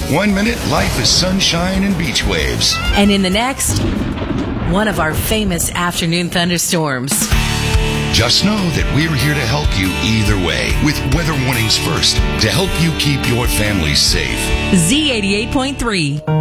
1 minute, life is sunshine and beach waves. And in the next, one of our famous afternoon thunderstorms. Just know that we're here to help you either way with Weather Warnings First to help you keep your family safe. Z88.3.